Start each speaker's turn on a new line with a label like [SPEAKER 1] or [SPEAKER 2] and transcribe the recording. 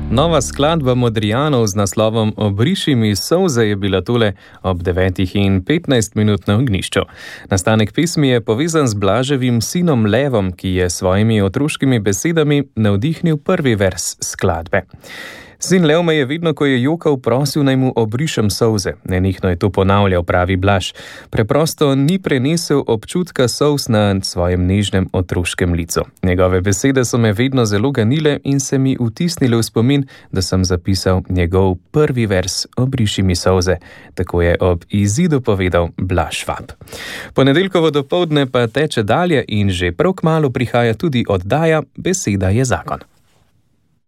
[SPEAKER 1] Nova skladba Modrijanov z naslovom Obriši mi solze je bila tule ob 9:15 na Ognjišču. Nastanek pesmi je povezan z Blaževim sinom Levom, ki je s svojimi otroškimi besedami navdihnil prvi vers skladbe. Sin Lev me je vedno, ko je jokal, prosil, naj mu obrišem solze. Nenehno je to ponavljal, pravi Blaž. Preprosto ni prenesel občutka solz na svojem nežnem otroškem licu. Njegove besede so me vedno zelo ganile in se mi vtisnile v spomin, da sem zapisal njegov prvi vers Obriši mi solze. Tako je ob izidu povedal Blaž Švab. Ponedeljkovo dopoldne pa teče dalje in že prav kmalu prihaja tudi oddaja Beseda je zakon.